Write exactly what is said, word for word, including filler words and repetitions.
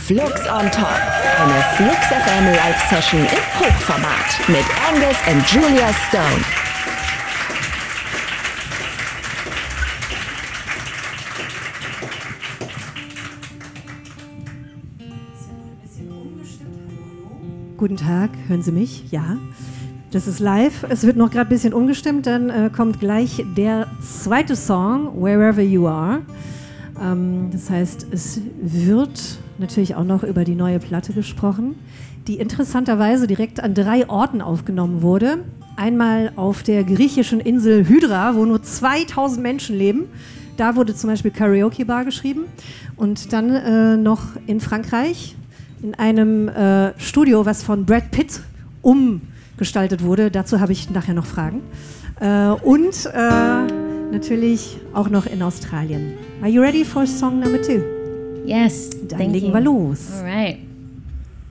Flux on Top. Eine Flux F M Live-Session im Hochformat mit Angus und Julia Stone. Guten Tag, hören Sie mich? Ja. Das ist live. Es wird noch gerade ein bisschen umgestimmt, dann äh, kommt gleich der zweite Song, Wherever You Are. Ähm, das heißt, es wird natürlich auch noch über die neue Platte gesprochen, die interessanterweise direkt an drei Orten aufgenommen wurde. Einmal auf der griechischen Insel Hydra, wo nur zweitausend Menschen leben. Da wurde zum Beispiel Karaoke Bar geschrieben. Und dann äh, noch in Frankreich, in einem äh, Studio, was von Brad Pitt umgestaltet wurde. Dazu habe ich nachher noch Fragen. Äh, und äh, natürlich auch noch in Australien. Are you ready for song number two? Yes. Dann thank legen you. wir los. All right.